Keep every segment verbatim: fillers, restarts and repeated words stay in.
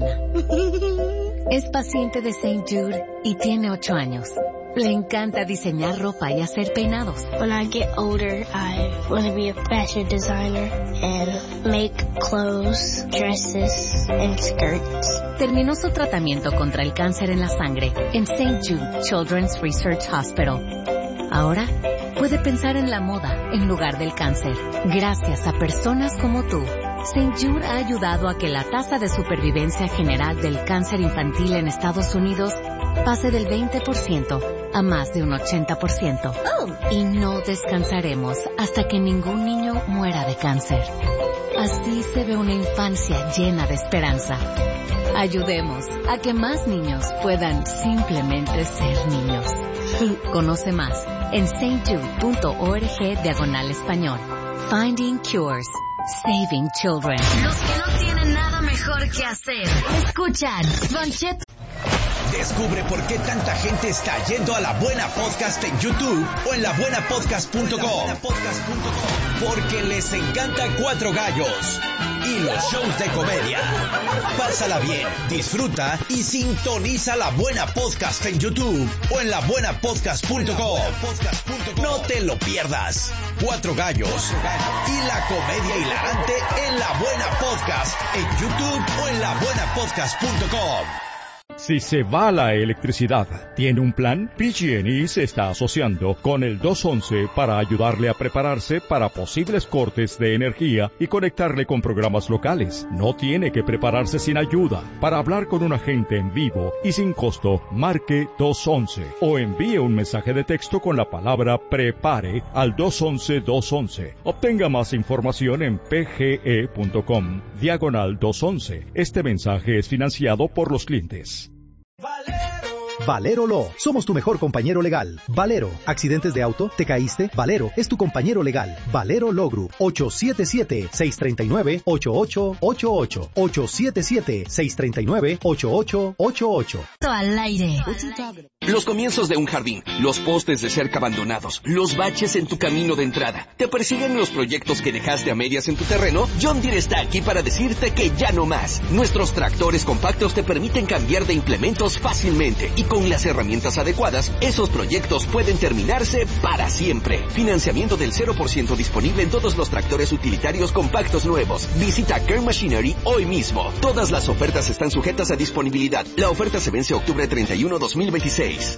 Ana. Es paciente de Saint Jude y tiene ocho años. Le encanta diseñar ropa y hacer peinados. When I get older, I want to be a fashion designer and make clothes, dresses, and skirts. Terminó su tratamiento contra el cáncer en la sangre en Saint Jude Children's Research Hospital. Ahora puede pensar en la moda en lugar del cáncer. Gracias a personas como tú, Saint Jude ha ayudado a que la tasa de supervivencia general del cáncer infantil en Estados Unidos pase del veinte por ciento a más de un ochenta por ciento. Oh. Y no descansaremos hasta que ningún niño muera de cáncer. Así se ve una infancia llena de esperanza. Ayudemos a que más niños puedan simplemente ser niños. Conoce más en saintjude.org diagonal español. Finding Cures. Saving Children. Los que no tienen nada mejor que hacer. Escuchan Don Cheto. Descubre por qué tanta gente está yendo a La Buena Podcast en YouTube o en la buena podcast punto com. Porque les encanta Cuatro Gallos y los shows de comedia. Pásala bien, disfruta y sintoniza La Buena Podcast en YouTube o en la buena podcast punto com. No te lo pierdas. Cuatro Gallos y la comedia hilarante en La Buena Podcast en YouTube o en la buena podcast punto com. Si se va la electricidad, ¿tiene un plan? P G and E se está asociando con el dos once para ayudarle a prepararse para posibles cortes de energía y conectarle con programas locales. No tiene que prepararse sin ayuda. Para hablar con un agente en vivo y sin costo, marque dos once o envíe un mensaje de texto con la palabra PREPARE al dos once dos once. Obtenga más información en pge.com diagonal dos once. Este mensaje es financiado por los clientes. Valero Law. Somos tu mejor compañero legal. Valero. ¿Accidentes de auto? ¿Te caíste? Valero es tu compañero legal. Valero Law Group. ocho siete siete, seis tres nueve, ocho ocho ocho ocho. ocho siete siete, seis tres nueve, ocho ocho ocho ocho. Al aire. Los comienzos de un jardín, los postes de cerca abandonados, los baches en tu camino de entrada. ¿Te persiguen los proyectos que dejaste a medias en tu terreno? John Deere está aquí para decirte que ya no más. Nuestros tractores compactos te permiten cambiar de implementos fácilmente y con las herramientas adecuadas, esos proyectos pueden terminarse para siempre. Financiamiento del cero por ciento disponible en todos los tractores utilitarios compactos nuevos. Visita Kern Machinery hoy mismo. Todas las ofertas están sujetas a disponibilidad. La oferta se vence octubre treinta y uno, dos mil veintiséis.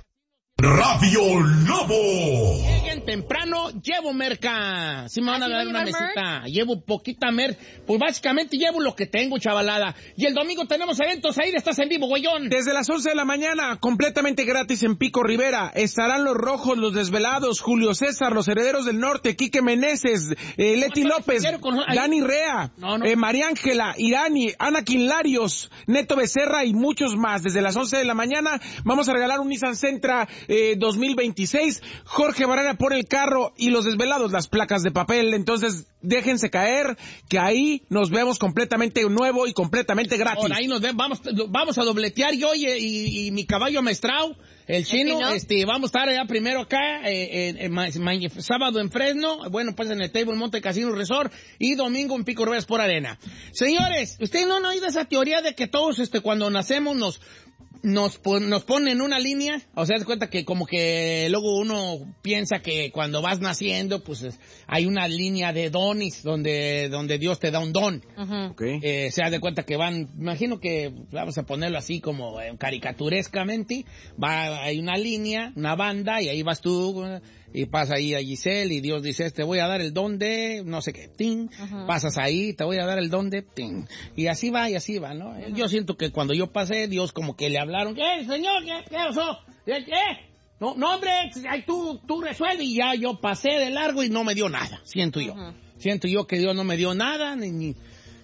Radio Lobo. Lleguen temprano, llevo merca. Si me van a dar una mesita, llevo poquita mer. Pues básicamente llevo lo que tengo, chavalada. Y el domingo tenemos eventos ahí, estás en vivo, güeyón. Desde las once de la mañana, completamente gratis en Pico Rivera. Estarán los Rojos, los Desvelados, Julio César, los Herederos del Norte, Quique Meneses, eh, Leti no, López, con... Dani Rea, no, no. Eh, María Ángela, Irani, Ana Quinlarios, Neto Becerra y muchos más. Desde las once de la mañana vamos a regalar un Nissan Sentra Eh, dos mil veintiséis, Jorge Barrera por el carro y los Desvelados las placas de papel. Entonces déjense caer que ahí nos vemos completamente nuevo y completamente gratis. Por ahí nos vemos, vamos, vamos a dobletear yo y, y, y mi caballo maestrao, el chino, ¿El este, vamos a estar allá primero acá, eh, eh, eh, sábado en Fresno, bueno pues en el Table Monte Casino Resort y domingo en Pico Rivera por Arena. Señores, ustedes no han oído esa teoría de que todos este cuando nacemos nos Nos, nos ponen una línea, o sea, se cuenta que como que luego uno piensa que cuando vas naciendo, pues hay una línea de dones donde, donde Dios te da un don. Uh-huh. Okay. Eh, se da cuenta que van, imagino que vamos a ponerlo así como eh, caricaturescamente, va, hay una línea, una banda, y ahí vas tú, y pasa ahí a Giselle, y Dios dice, te voy a dar el don de, no sé qué, ting, uh-huh. Pasas ahí, te voy a dar el don de, ting, y así va, y así va, ¿no? Uh-huh. Yo siento que cuando yo pasé, Dios como que le hablaron, ¿qué, señor? ¿Qué, qué pasó? ¿Qué? ¿Qué? No, no, hombre, tú, tú resuelve, y ya yo pasé de largo y no me dio nada, siento yo. Uh-huh. Siento yo que Dios no me dio nada, ni... ni...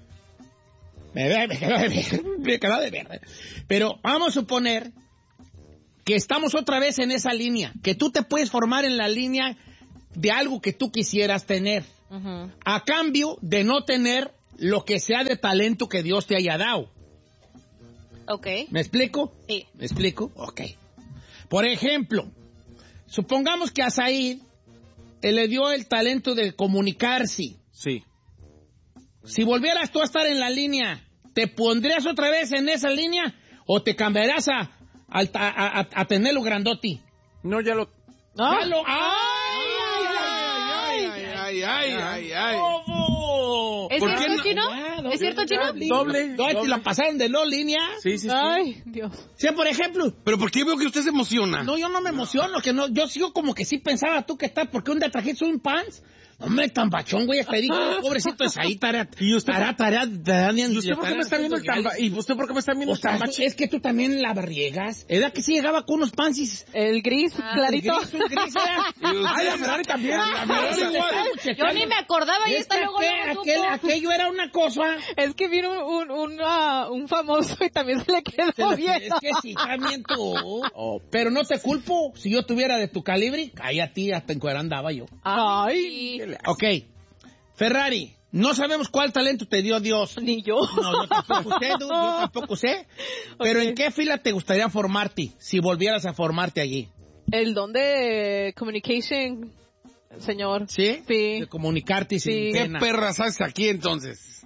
Me, me quedó de verde, me quedó de verde. Pero vamos a suponer que estamos otra vez en esa línea, que tú te puedes formar en la línea de algo que tú quisieras tener, uh-huh. A cambio de no tener lo que sea de talento que Dios te haya dado. Ok. ¿Me explico? Sí. ¿Me explico? Ok. Por ejemplo, supongamos que a Said él le dio el talento de comunicarse. Sí. Si volvieras tú a estar en la línea ¿te pondrías otra vez en esa línea o te cambiarás a, a, a, a, a tenerlo grandote? No, ya lo... ¿Ah? Ya lo... ¡Ay! ¡Ay, ay, ay, ay, ay! ¿Es cierto, no? Chino? Ah, ¿Es cierto, Chino? Doble. ¿Doble? ¿La pasaron de no línea? Sí, sí, sí. Ay, Dios. Sí, por ejemplo. ¿Pero por qué veo que usted se emociona? No, yo no me emociono, que no, yo sigo como que sí pensaba tú que está, porque un día trajiste un pants. Hombre, tan bachón, güey, hasta digo, pobrecito es ahí, tarea, ¿Y usted tarea, tarea, tarea, ¿Y usted por qué me está viendo el tamba? ¿Y usted por qué me está viendo el tamba? Es que tú también la riegas. ¿Era que sí llegaba con unos pansis? El gris, ah, clarito. El gris, un gris, Ay, la Ferrari también. La Ferrari igual. Yo ni me acordaba y es está que luego, luego aquel, aquello era una cosa. Es que vino un, un, un, uh, un famoso y también se le quedó se bien. Es que sí, también tú. Oh, pero no te culpo. Si yo tuviera de tu calibre, cállate, hasta en cuera andaba yo. Ay. Ok. Ferrari, no sabemos cuál talento te dio Dios. Ni yo. No, yo tampoco sé, yo tampoco sé. Pero okay. ¿En qué fila te gustaría formarte si volvieras a formarte allí? El don de communication, señor. ¿Sí? Sí. De comunicarte y sí. sin ¿Qué pena. perras haces aquí entonces?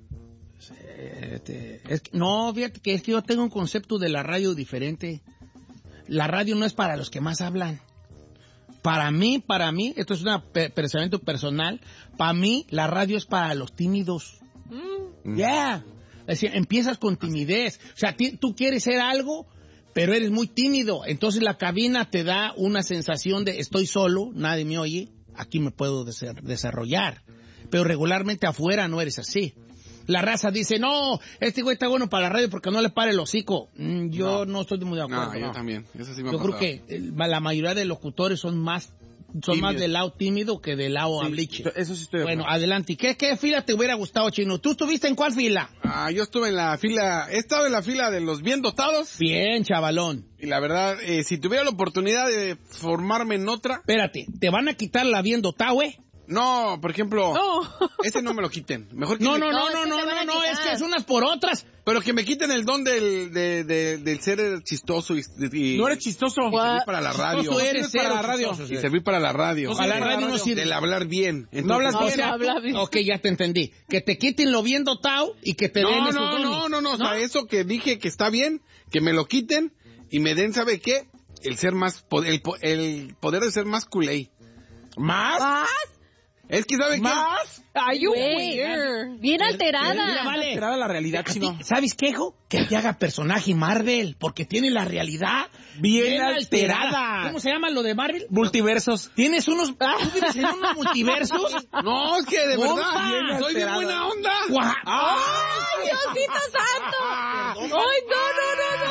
Este, es que, no, fíjate que es que yo tengo un concepto de la radio diferente. La radio no es para los que más hablan. Para mí, para mí, esto es un pe- pensamiento personal, para mí la radio es para los tímidos. Mm. Yeah. Es decir, empiezas con timidez. O sea, ti- tú quieres ser algo, pero eres muy tímido. Entonces la cabina te da una sensación de estoy solo, nadie me oye, aquí me puedo des- desarrollar. Pero regularmente afuera no eres así. La raza dice, no, este güey está bueno para la radio porque no le pare el hocico. Mm, yo no, no estoy muy de acuerdo. No, yo no. también. Eso sí me ha yo pasado. creo que el, la mayoría de locutores son más son Tímido. más del lado tímido que del lado sí, habliche. Eso sí estoy de Bueno, acuerdo. adelante. ¿Qué, ¿Qué fila te hubiera gustado, Chino? ¿Tú estuviste en cuál fila? Ah, yo estuve en la fila, he estado en la fila de los bien dotados. Bien, chavalón. Y la verdad, eh, si tuviera la oportunidad de formarme en otra... Espérate, ¿te van a quitar la bien dotado, güey? No, por ejemplo, no. ese no me lo quiten. Mejor que no, me... no, no, no, no, no, no, no, no, es que es unas por otras. Pero que me quiten el don del, de, de, del ser chistoso y, y... No eres chistoso. Y servir para la radio. Chistoso eres, para cero la radio. chistoso, y servir para la radio. No, para la radio no sirve. Del hablar bien. Entonces, no hablas no, bien. o sea, habla bien. Ok, ya te entendí. Que te quiten lo bien dotado y que te no, den esos no, dones. no, no, no, o sea, eso que dije que está bien, que me lo quiten y me den, ¿sabe qué? El ser más, el, el poder de ser más culé. ¿Más? ¿Más? Es que, ¿sabe ¿Más? qué? Ay, you Güey, weird. Bien alterada. Mira, vale. Alterada la realidad, Ti- Chino. ¿Sabes qué, hijo? Que te haga personaje Marvel, porque tiene la realidad Bien bien, alterada. alterada. ¿Cómo se llama lo de Marvel? Multiversos. ¿Tienes unos... ¿Tú vives en unos multiversos? No, es que de Opa, verdad, bien soy de alterada. buena onda. Guau. ¡Ay, Diosito santo! ¡Ay, no, no,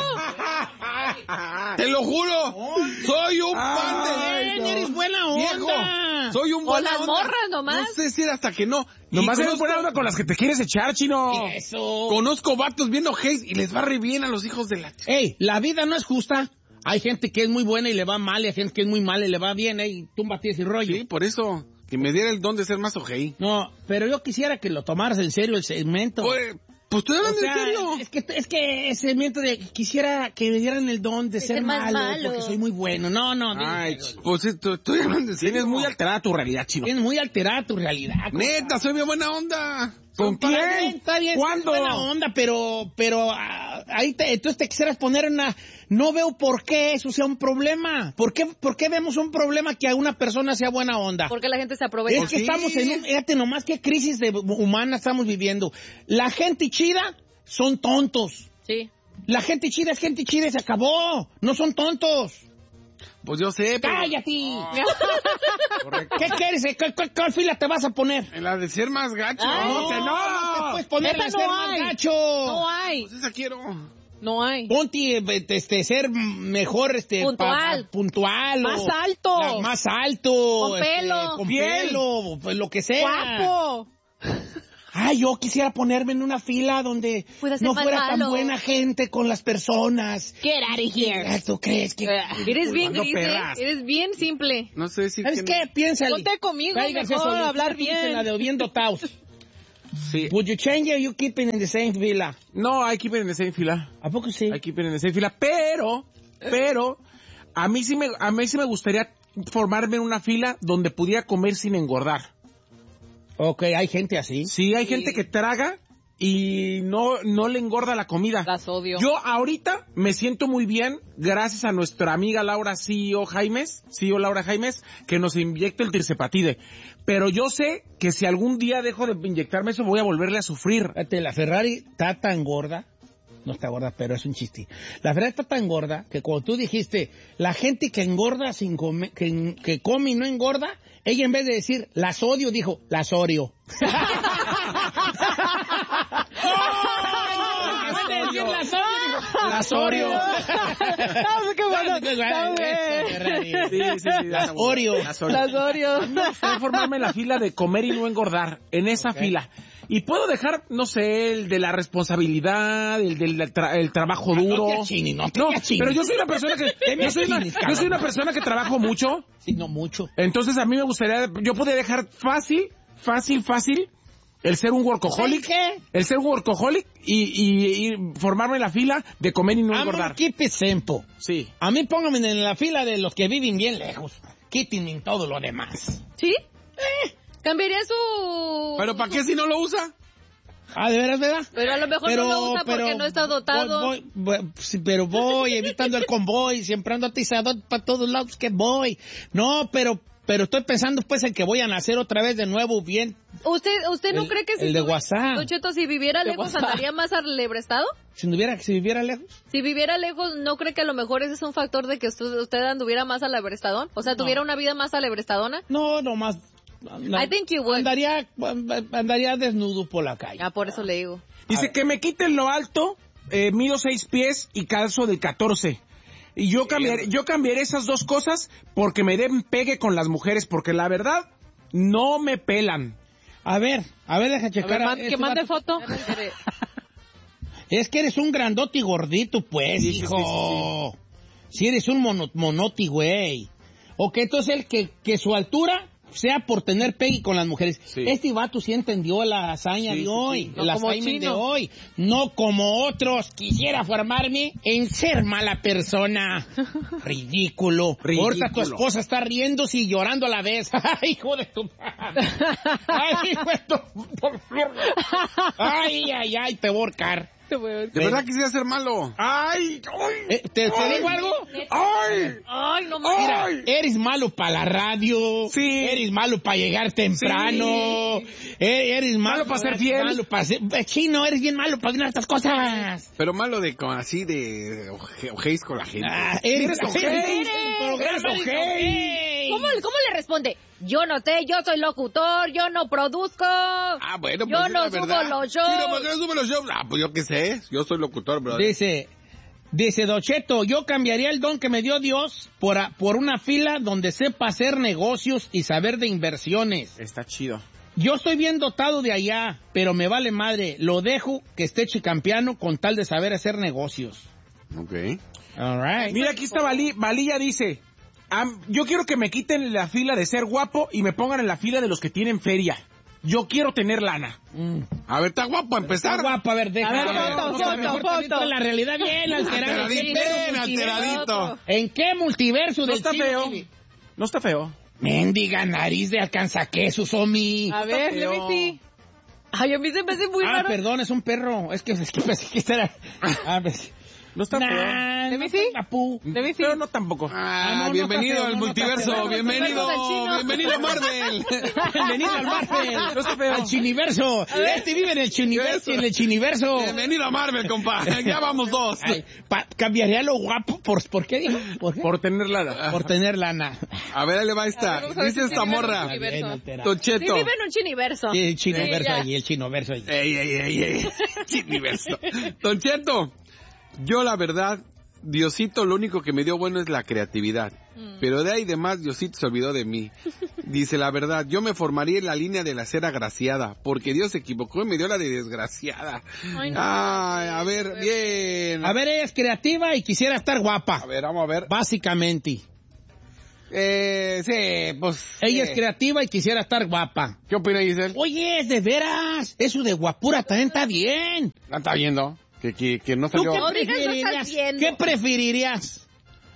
no, no! Te lo juro, soy un fan de... Bien, eres buena onda. Viejo, soy un O buena las onda. morras nomás. No sé si era hasta que no. Nomás Y eres conozco- buena onda con las que te quieres echar, Chino. Eso. Conozco vatos viendo Haze y les va re bien a los hijos de la... Ey, la vida no es justa. Hay gente que es muy buena y le va mal, y hay gente que es muy mala y le va bien, ey, túmbate ese rollo. Sí, por eso, que me diera el don de ser más ojei. No, pero yo quisiera que lo tomaras en serio el segmento. Pues, pues estoy hablando O sea, en serio. Es que, es que ese segmento de quisiera que me dieran el don de ser ser más malo, malo. porque soy muy bueno. No, no, Ay, dime, pues esto- estoy hablando en serio. Tienes muy alterada tu realidad, Chino. tienes muy alterada tu realidad. Neta, soy bien buena onda. ¿Con Está quién? bien, está bien, ¿Cuándo? es buena onda, pero, pero ah, ahí te, entonces te quisieras poner en una... No veo por qué eso sea un problema. ¿Por qué, por qué vemos un problema que a una persona sea buena onda? Porque la gente se aprovecha. Es que sí. estamos en un... Fíjate nomás qué crisis de, humana estamos viviendo. La gente chida son tontos. Sí. La gente chida es gente chida y se acabó. No son tontos. Pues yo sé, pero... ¡Cállate! Correcto. ¿Qué quieres? ¿Cuál, cuál- cuál fila te vas a poner? En la de ser más gacho. Ay, no, que no, no te puedes poner Esa la no ser más hay. gacho. No hay. Pues esa quiero. No hay. Ponte, eh, este, ser mejor, este... Puntual. pa- pa- puntual. o- Más alto. la- más alto. Con este, pelo. con Piel. pelo, pues, lo que sea. Guapo. Ay, yo quisiera ponerme en una fila donde Pueda ser no más fuera tan malo. buena gente con las personas. Get out of here. ¿Tú crees que...? Eres bien Cuando gris, ¿eh? perras. Eres bien simple. No sé si... ¿Sabes que- qué? Piénsale. Ponte conmigo, Cáiganse mejor, solos. hablar Tú dices bien. la de bien dotados. Sí. Would you change it or you keep it in the same fila? No, hay que ir en esa fila. ¿A poco sí? Hay que ir en esa fila. Pero, pero, a mí sí me, a mí sí me gustaría formarme en una fila donde pudiera comer sin engordar. Ok, hay gente así. Sí, hay gente que traga y no, no le engorda la comida. Las odio. Yo ahorita me siento muy bien gracias a nuestra amiga Laura C E O Jaimes, C E O Laura Jaimes, que nos inyecta el tirzepatide. Pero yo sé que si algún día dejo de inyectarme eso, voy a volverle a sufrir. Fíjate, la Ferrari está tan gorda, no está gorda, pero es un chiste. La Ferrari está tan gorda que cuando tú dijiste, la gente que engorda sin come, que, que come y no engorda, ella en vez de decir, las odio, dijo, las Oreo. Las Oreo. ¡Qué bueno! Sí, sí, sí. Las Oreo. Las Oreo. Las Oreo. Me gustaría formarme en la fila de comer y no engordar, en esa okay. fila. Y puedo dejar, no sé, el de la responsabilidad, el del tra- el trabajo duro. No, te chini, no, te no chini. Pero yo soy una persona que yo soy una, yo soy una persona que trabajo mucho. Sí, no mucho. Entonces a mí me gustaría, yo podría dejar fácil, fácil, fácil el ser un workaholic, ¿qué? El ser un workaholic y, y, y formarme en la fila de comer y no engordar. Keep it simple. Sí. A mí póngame en la fila de los que viven bien lejos. Quítenme todo lo demás. ¿Sí? Eh. Cambiaría su... ¿Pero para qué si no lo usa? Ah, ¿de veras, verdad? Pero a lo mejor pero, no lo usa porque no está dotado. Voy, voy, voy, sí, pero voy evitando el convoy, siempre ando atizado para todos lados que voy. No, pero pero estoy pensando pues en que voy a nacer otra vez de nuevo bien. ¿Usted usted no el, cree que si el de WhatsApp? Don Cheto, si viviera lejos WhatsApp. andaría más alebrestado? Si viviera, si viviera lejos. Si viviera lejos, ¿no cree que a lo mejor ese es un factor de que usted, usted anduviera más alebrestadón? O sea, tuviera no. una vida más alebrestadona. No, no más. No, I think you would. Andaría, andaría desnudo por la calle. Ah, por eso le digo. Dice que me quiten lo alto, eh, mido seis pies y calzo de catorce. Y yo cambiaré, yo cambiaré esas dos cosas porque me den pegue con las mujeres, porque la verdad, no me pelan. A ver, a ver, deja checar. A ver, man, este que mande vato. foto. Es que eres un grandote y gordito, pues, sí, hijo. Sí, sí, sí. Si eres un mono, monoti, güey. Ok, entonces el que, que su altura sea por tener pegue con las mujeres. Sí. Este vato sí entendió la hazaña sí, de hoy, sí, sí. No el assignment de hoy. No como otros. Quisiera formarme en ser mala persona. Ridículo. Ridículo. Ahorita tu esposa está riéndose y llorando a la vez. ¡Ay, hijo de tu madre! ¡Ay, hijo de tu... ¡Ay, ay, ay! Te voy a ahorcar. De verdad quisiera ser malo. ¡Ay! ay eh, ¿Te, ¿Te ay, digo algo? ¡Ay! ¡Ay, no me Mira, eres malo para la radio. Sí. Eres malo para llegar temprano. Sí. Eres malo, malo para ser fiel. Malo para ser... Chino, eres bien malo para estas cosas. Pero malo de así de ojéis con la gente. Ah, eres ojéis. Eres ojéis. ¿Cómo, ¿Cómo le responde? Yo no sé, yo soy locutor, yo no produzco. Ah, bueno, pues yo no subo los shows. Sí, no, ¿por qué no subo los shows? Ah, pues yo qué sé, yo soy locutor, brother. Dice, dice Don Cheto, yo cambiaría el don que me dio Dios por, a, por una fila donde sepa hacer negocios y saber de inversiones. Está chido. Yo estoy bien dotado de allá, pero me vale madre. Lo dejo que esté chicampiano con tal de saber hacer negocios. Ok. All right. Mira, aquí está Valí, Valilla dice... Um, yo quiero que me quiten la fila de ser guapo y me pongan en la fila de los que tienen feria. Yo quiero tener lana. Mm. A ver, está guapo a empezar. Está guapo, a ver, deja. A ver, foto, foto, foto. La realidad bien alterada. Alteradito, bien alteradito. ¿En qué multiverso no del está chino? feo. No está feo. Mendiga nariz de alcanzaquesos, Omi. A ver, let me see. Ay, a mí se me hace muy ah, raro. Ah, perdón, es un perro. Es que, es que pensé que este era... Ah, pues... No está nah, feo. ¿De mí sí? ¿De mí sí? Pero no tampoco. Ah, ah no, bienvenido no al feo, multiverso. No bienvenido. Bienvenido a Marvel. Bienvenido al Marvel. No está feo. Al chiniverso. Este vive en el chiniverso. En el chiniverso. Bienvenido a Marvel, compa. Ya vamos dos. Ay, pa, cambiaría lo guapo. ¿Por, ¿por qué dijo? ¿Por, qué? Por tener lana. Por tener lana. A ver, ahí le va esta. Ver, dice esta morra. Tocheto. Sí, vive en un chiniverso. Sí, el chinoverso sí, ahí. El chinoverso ahí. Ey, ey, ey, ey. Chiniverso. Tocheto. Yo, la verdad... Diosito lo único que me dio bueno es la creatividad, mm. pero de ahí demás Diosito se olvidó de mí. Dice la verdad, yo me formaría en la línea de la ser agraciada, porque Dios se equivocó y me dio la de desgraciada. Ay, no, Ay a ver, bien. A ver, ella es creativa y quisiera estar guapa. A ver, vamos a ver. Básicamente. Eh, sí, pues... Ella eh. es creativa y quisiera estar guapa. ¿Qué opina, Giselle? Oye, de veras, eso de guapura también está bien. ¿La está viendo? Que, que, que no salió. ¿Tú qué preferirías? ¿Qué preferirías?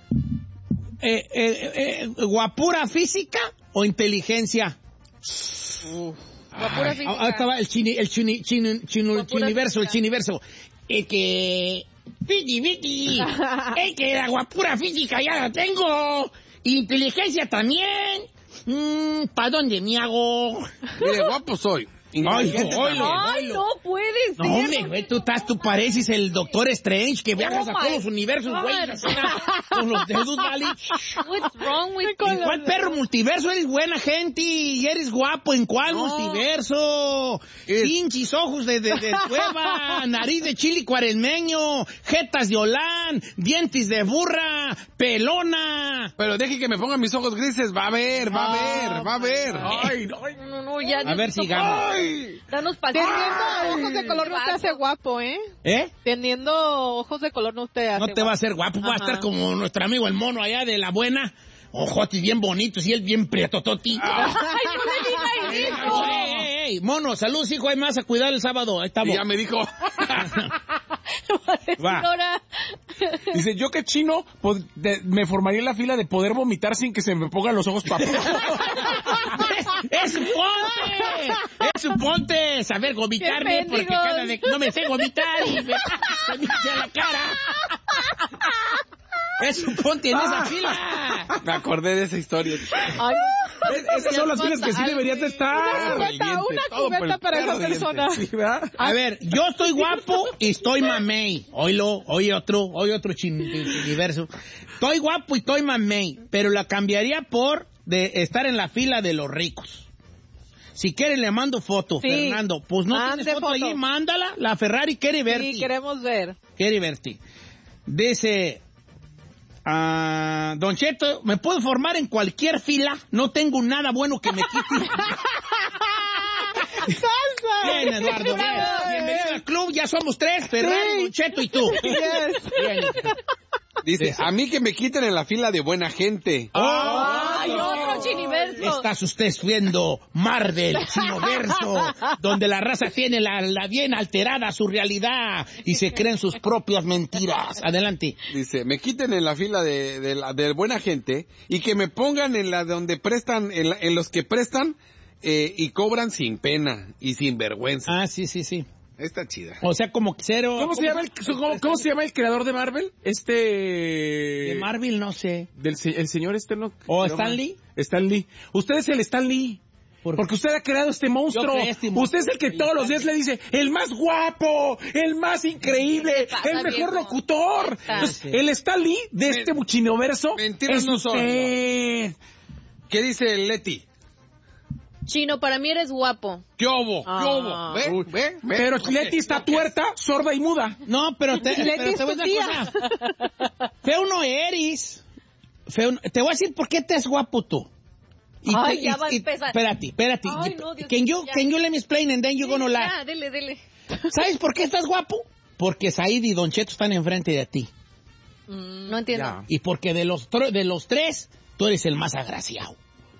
Eh, eh, eh, ¿Guapura física o inteligencia? Uf. Guapura física. Ahí estaba el chini, el chini, chini, chino, chiniverso, el chiniverso. El que... Piti, piti. El que la guapura física ya la tengo. Inteligencia también. Mm, ¿Para dónde me hago? Mire, guapo soy. Ay, Ay, Ay, no puede ser. No, hombre, güey, tú estás, tú pareces el Doctor Strange que viajas Oh a todos los my universos, güey, con los dedos, ¿vale? What's wrong with ¿En cuál perro multiverso? Eres buena gente y eres guapo. ¿En cuál No. multiverso? Es- Pinches ojos de, de, de cueva, nariz de chili cuaresmeño, jetas de holán, dientes de burra, pelona. Pero deje que me pongan mis ojos grises. Va a ver, va a ver, va a ver. Ay, no, no, no, ya. A ver, sigamos. Danos paciencia. Teniendo ojos de color no te hace guapo, ¿eh? ¿Eh? Teniendo ojos de color no te hace No te va a guapo. hacer guapo, va a Ajá. estar como nuestro amigo el mono allá de la buena. Ojotes bien bonitos y él bien prietototi. Ay, no le digas eso. Ey, ey, ey, mono, salud, hijo, hay más a cuidar el sábado. Ahí estamos. Y ya me dijo. Va. Ahora. Dice, yo que chino, pues, de- me formaría en la fila de poder vomitar sin que se me pongan los ojos papados. ¡Es un ponte! ¡Es un ponte! Saber vomitarme ¡Qué porque mendigos! cada vez no me sé vomitar y me, se me hace la cara. ¡Es un ponte en esa fila! Me acordé de esa historia. Ay, Es- Esas son las filas que sí deberías de estar. Una cubeta, una todo por cubeta el para esa perro diente. persona. Sí, ¿verdad? A ver, yo estoy guapo y estoy mamey. Oílo, oye otro, oye otro chin- universo. Estoy guapo y estoy mamey, pero la cambiaría por de estar en la fila de los ricos. Si quieren le mando foto, Sí. Fernando. Pues no Mande tienes foto, foto. ahí, mándala. La Ferrari quiere verte. Sí, queremos ver. Quiere verte. Dice, ah, Don Cheto, ¿me puedo formar en cualquier fila? No tengo nada bueno que me quite. ¡Salsa! Bien, Eduardo, bien. Bienvenido al club, ya somos tres, Ferrari, Sí. Don Cheto y tú. Yes. Bien. Dice, a mí que me quiten en la fila de buena gente. Ay, otro chiniverso. Estás usted viendo Marvel, Chinoverso, donde la raza tiene la, la bien alterada su realidad y se creen sus propias mentiras. Adelante. Dice, me quiten en la fila de, de, la, de buena gente y que me pongan en la donde prestan, en, la- en los que prestan eh, y cobran sin pena y sin vergüenza. Ah, sí, sí, sí. Está chida. O sea, como cero... ¿Cómo se llama el, cómo, cómo se llama el creador de Marvel? Este... De Marvel, no sé. Del se- el señor este, ¿no? ¿O ¿Cómo? Stan Lee? Stan Lee. Usted es el Stan Lee. ¿Por Porque usted ha creado este monstruo. Yo creé este monstruo. Usted es el que todos los días le dice, el más guapo, el más increíble, pasa, el mejor viejo? locutor. Ah, Entonces, sí. el Stan Lee de este chinoverso Mentiras es no son. usted. ¿Qué dice Leti? Chino, para mí eres guapo. ¿Qué obo? Ah. ¿Qué obo? ¿Ve? Uy, ¿Ve? ¿Ve? Pero Ok, Leti está ok. tuerta, sorda y muda. No, pero te, Leti pero es te voy a tu decir una cosa. Feo no eres. Feo no- Te voy a decir por qué te es guapo tú. Y Ay, te- ya y- va a y- empezar. Espérate, espérate. Ay, no, Dios can, mío, you, ya. can you let me explain and then you're gonna laugh? Ya, dele, dele. ¿Sabes por qué estás guapo? Porque Said y Don Cheto están enfrente de ti. Mm, no entiendo. Ya. Y porque de los, tro- de los tres, tú eres el más agraciado.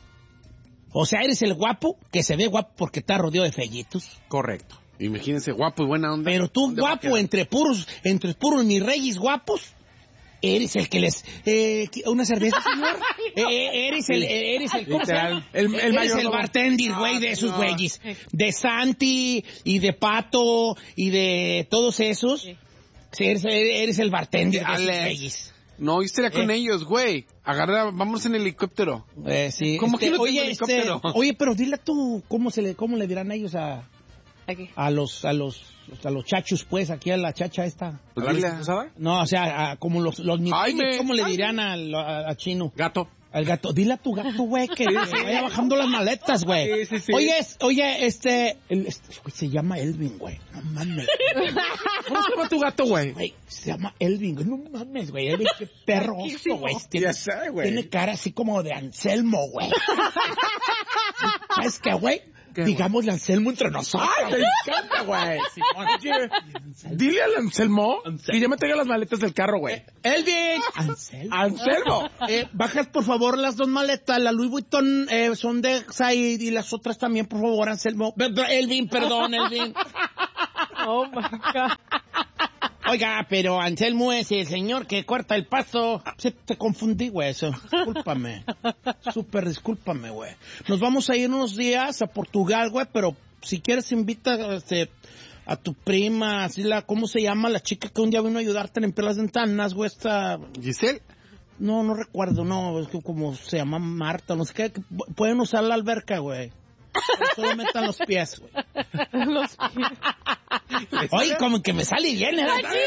O sea, eres el guapo que se ve guapo porque está rodeado de fellitos. Correcto. Imagínense, guapo y buena onda. Pero tú, ¿Dónde va a guapo, quedar? entre puros, entre puros mis reyes guapos, eres el que les... Eh, ¿Una cerveza, señor? Eh, eh, eres el... eh, Eres el ¿cómo se Literal. llama? El- el eres mayordomo. el bartender, güey, de esos güeyes. De Santi y de Pato y de todos esos. Sí, eres, eres el bartender de esos Alex. güeyes. No, yo estaría con Eh. ellos, güey. Agarra, vamos en helicóptero. Eh, sí. ¿Cómo Este, que no tengo oye, este, helicóptero? oye, pero dile tú, ¿cómo se le, cómo le dirán ellos a, Aquí. a los, a los, a los chachos, pues, aquí a la chacha esta? Pues ¿La dile. desposada? No, o sea, a- como los, los niños, Jaime, ¿cómo le Jaime. dirían al, a, a Chino? Gato. Al gato, dile a tu gato, güey, que vaya bajando las maletas, güey. Sí, sí, sí. Oye, es- oye, este, el- este, güey, se llama Elvin, güey, no mames. ¿Cómo se llama tu gato, güey? Güey, se llama Elvin, güey, no mames, güey, Elvin, qué perro oso, güey. Tiene, Ya sé, güey. tiene cara así como de Anselmo, güey. ¿Sabes qué, güey? ¿Qué, Digámosle Anselmo entre nosotros. ¡Ay, me encanta, güey! Oye, dile al Anselmo que ya me traiga las maletas del carro, güey. Elvin. Anselmo. Anselmo. Eh, bajas, por favor, las dos maletas. La Louis Vuitton eh, son de Said y las otras también, por favor, Anselmo. Be- be- Elvin, perdón, Elvin. Oh, my God. Oiga, pero Anselmo es el señor que corta el paso. Se te confundí, güey, eso. Discúlpame. Súper discúlpame, güey. Nos vamos a ir unos días a Portugal, güey, pero si quieres invita este, a tu prima, así la, ¿cómo se llama la chica que un día vino a ayudarte a limpiar las ventanas, güey? Esta... ¿Giselle? No, no recuerdo, no, es que como se llama Marta, no sé qué, que pueden usar la alberca, güey. Solo metan los pies, güey. Los pies. Oye, como que me sale bien, ¿eh?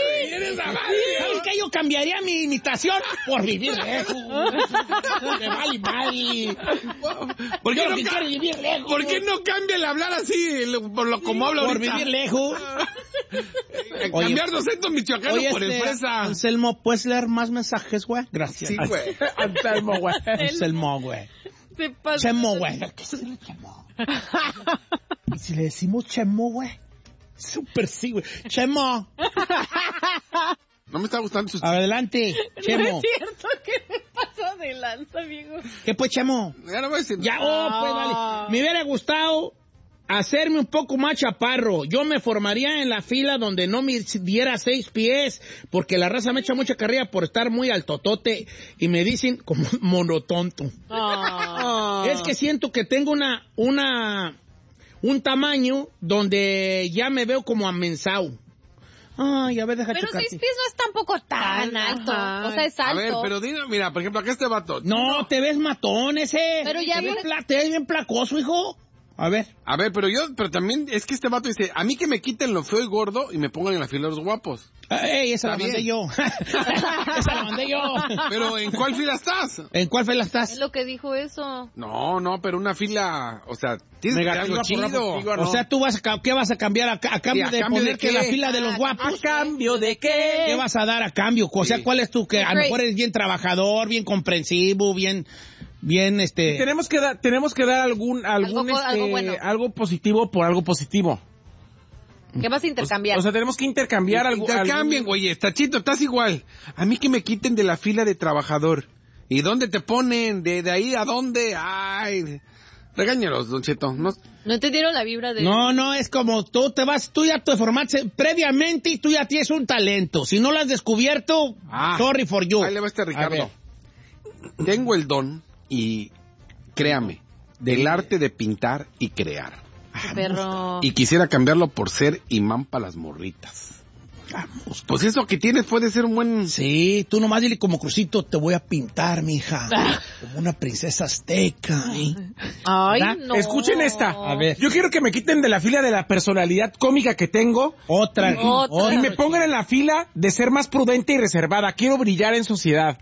¿Sabes qué? Yo cambiaría mi imitación por vivir lejos. Me vale mal. ¿Por qué, Yo no lo que ca- quiero es vivir lejos. ¿Por qué no cambia el hablar así, lo- por lo como habla Por ahorita? vivir lejos. Eh, Oye, Cambiar docento michoacano Oye, por este, empresa. Anselmo, ¿puedes leer más mensajes, güey? Gracias. Sí, güey. Anselmo, güey. Anselmo, güey. Se pasa. Chemo, güey. ¿Qué es el Chemo? ¿Y si le decimos Chemo, güey? Súper sí, güey. Chemo. No me está gustando su... Adelante, No Chemo. es cierto que me pasó de lanza, amigo. ¿Qué pues, Chemo? Ya no voy a decir... Ya, oh, pues, vale. Me hubiera gustado hacerme un poco más chaparro. Yo me formaría en la fila donde no me diera seis pies, porque la raza me echa mucha carrilla por estar muy altotote y me dicen como monotonto. Oh. Es que siento que tengo una, una, un tamaño donde ya me veo como amensado. Ay, a ver, deja Pero checarte. seis pies no es tampoco tan alto. Ajá. O sea, es A alto. ver, pero dime, mira, por ejemplo, acá este vato. No, te ves matón ese. Pero ya te ves, me- pla- te ves bien placoso, hijo. A ver. A ver, pero yo, pero también es que este vato dice, a mí que me quiten lo feo y gordo y me pongan en la fila de los guapos. Ah, ey, esa Está la mandé bien. yo. Esa la mandé yo. Pero ¿en cuál fila estás? ¿En cuál fila Es estás? lo que dijo eso. No, no, pero una fila, o sea, tienes que Negativa algo por chido. positiva, O sea, tú vas a, ca- ¿qué vas a cambiar a, ca- a cambio Sí, a de cambio de ponerte en qué? la fila de los Ah, guapos? ¿a cambio de qué? ¿Qué vas a dar a cambio? O sea, Sí. ¿cuál es tu que a lo mejor eres bien trabajador, bien comprensivo, bien, bien este? Tenemos que dar, tenemos que dar algún, algún, Algo- este, algo bueno. algo positivo por algo positivo. ¿Qué vas a intercambiar? O sea, tenemos que intercambiar algo. Intercambien, güey, está chito, estás igual. A mí que me quiten de la fila de trabajador. ¿Y dónde te ponen? ¿De, de ahí a dónde? Ay, regáñalos, Don Cheto. No, ¿No entendieron la vibra de...? No, no, es como tú te vas, tú ya te formaste previamente y tú ya tienes un talento. Si no lo has descubierto, Ah, sorry for you. ahí le va este A ver. Ricardo. Tengo el don y, créame, del arte de pintar y crear. Perro. Y quisiera cambiarlo por ser imán para las morritas. Vamos. Pues eso que tienes puede ser un buen... Sí, tú nomás dile como Crucito, te voy a pintar, mija. Como una princesa azteca. ¿eh? Ay, ¿verdad? no. Escuchen esta. A ver. Yo quiero que me quiten de la fila de la personalidad cómica que tengo Otra. Otra. y me pongan en la fila de ser más prudente y reservada. Quiero brillar en sociedad.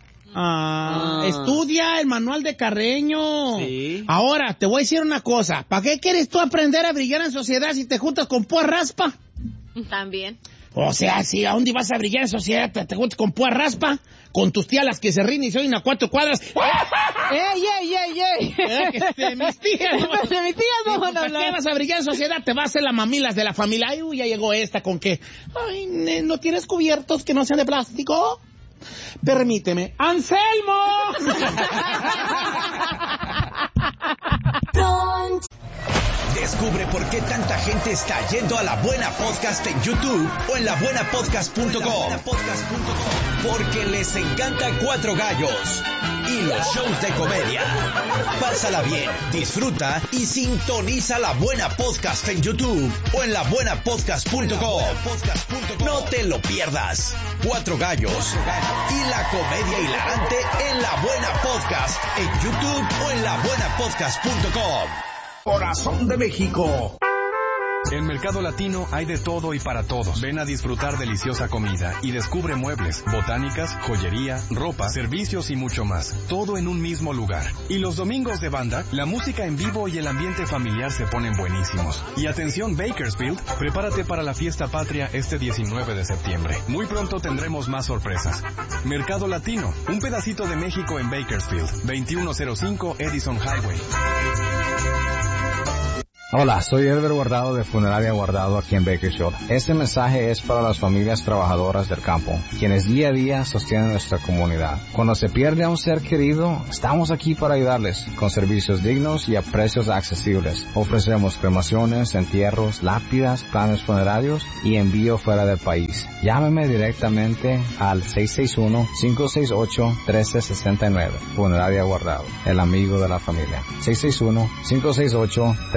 Ah, Ah. estudia el manual de Carreño. Sí. Ahora, te voy a decir una cosa. ¿Para qué quieres tú aprender a brillar en sociedad si te juntas con púa raspa? También. O sea, si a dónde vas a brillar en sociedad, te, te juntas con púa raspa, con tus tías las que se ríen y se oyen a cuatro cuadras. ¡Ey, ey, ey, ey! ¿Eh? Que de mis tías. De mis tías no van a ¿Para qué hablar. vas a brillar en sociedad? Te vas a hacer la mamilas de la familia. Ay, uy, ya llegó esta con que... Ay, ne- ¿no tienes cubiertos que no sean de plástico? Permíteme. ¡Anselmo! Descubre por qué tanta gente está yendo a La Buena Podcast en YouTube o en la buena podcast punto com. Porque les encanta Cuatro Gallos y los shows de comedia. Pásala bien, disfruta y sintoniza La Buena Podcast en YouTube o en la buena podcast punto com. No te lo pierdas. Cuatro Gallos y la comedia hilarante en La Buena Podcast en YouTube o en la buena podcast punto com. Corazón de México. En Mercado Latino hay de todo y para todos. Ven a disfrutar deliciosa comida y descubre muebles, botánicas, joyería, ropa, servicios y mucho más. Todo en un mismo lugar. Y los domingos de banda, la música en vivo y el ambiente familiar se ponen buenísimos. Y atención Bakersfield, prepárate para la fiesta patria este diecinueve de septiembre. Muy pronto tendremos más sorpresas. Mercado Latino, un pedacito de México en Bakersfield, veintiuno cero cinco Edison Highway. Hola, soy Edgar Guardado de Funeraria Guardado aquí en Bakersfield. Este mensaje es para las familias trabajadoras del campo, quienes día a día sostienen nuestra comunidad. Cuando se pierde a un ser querido, estamos aquí para ayudarles, con servicios dignos y a precios accesibles. Ofrecemos cremaciones, entierros, lápidas, planes funerarios y envío fuera del país. Llámeme directamente al seis seis uno, cinco seis ocho, uno tres seis nueve. Funeraria Guardado, el amigo de la familia. seis seis uno, cinco seis ocho, uno tres seis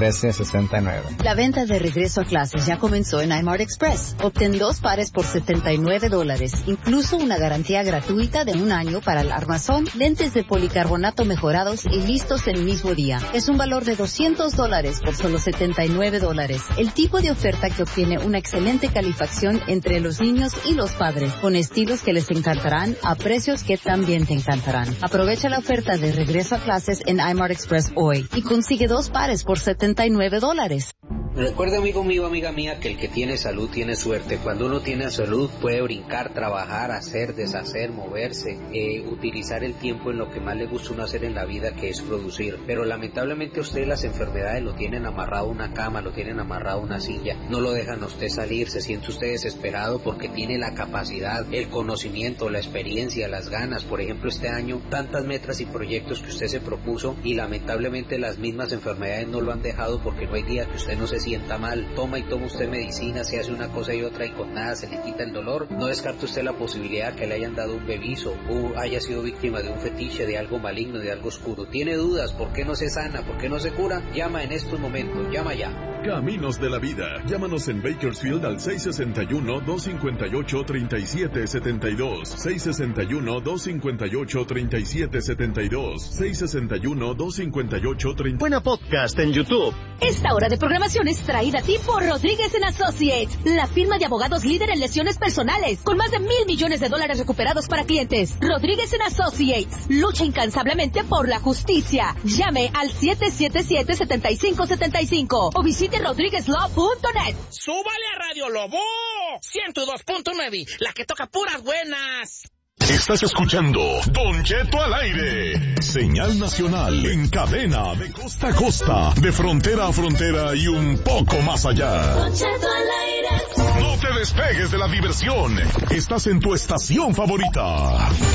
sesenta y nueve. La venta de regreso a clases ya comenzó en iMart Express. Obtén dos pares por setenta y nueve dólares, incluso una garantía gratuita de un año para el armazón, lentes de policarbonato mejorados y listos el mismo día. Es un valor de doscientos dólares por solo setenta y nueve dólares. El tipo de oferta que obtiene una excelente calefacción entre los niños y los padres, con estilos que les encantarán a precios que también te encantarán. Aprovecha la oferta de regreso a clases en iMart Express hoy y consigue dos pares por setenta y nueve dólares. Recuerda, amigo mío, amiga mía, que el que tiene salud tiene suerte. Cuando uno tiene salud puede brincar, trabajar, hacer, deshacer, moverse, eh, utilizar el tiempo en lo que más le gusta uno hacer en la vida, que es producir. Pero lamentablemente a usted las enfermedades lo tienen amarrado a una cama, lo tienen amarrado a una silla, no lo dejan a usted salir, se siente usted desesperado porque tiene la capacidad, el conocimiento, la experiencia, las ganas. Por ejemplo, este año, tantas metas y proyectos que usted se propuso y lamentablemente las mismas enfermedades no lo han dejado porque no hay día que usted no se sienta mal. Toma y toma usted medicina, se hace una cosa y otra y con nada se le quita el dolor. No descarte usted la posibilidad que le hayan dado un bebizo o haya sido víctima de un fetiche, de algo maligno, de algo oscuro. Tiene dudas, ¿por qué no se sana? ¿Por qué no se cura? Llama en estos momentos, llama ya. Caminos de la Vida. Llámanos en Bakersfield al seis seis uno, dos cinco ocho, tres siete siete dos, seis seis uno, dos cinco ocho, tres siete siete dos, seis seis uno, dos cinco ocho, tres... Buena Podcast en YouTube. Esta hora de programación es traída a ti por Rodríguez and Associates, la firma de abogados líder en lesiones personales, con más de mil millones de dólares recuperados para clientes. Rodríguez and Associates, lucha incansablemente por la justicia. Llame al siete siete siete, siete cinco siete cinco o visite rodríguez law punto net. ¡Súbale a Radio Lobo! ciento dos punto nueve, la que toca puras buenas. Estás escuchando Don Cheto al aire. Señal nacional en cadena de costa a costa, de frontera a frontera y un poco más allá. Don Cheto al aire. No te despegues de la diversión. Estás en tu estación favorita.